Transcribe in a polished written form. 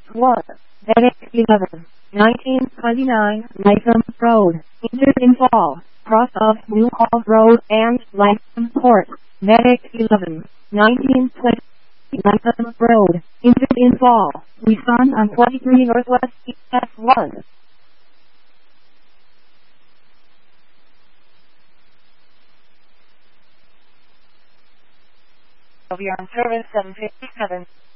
1. Medic 11. 1929, Latham Road, entered in fall, cross of Newhall Road and Latham Port. Medic 11. 1920, Latham Road, entered in fall, respond on 23 Northwest F1. Of your service 757.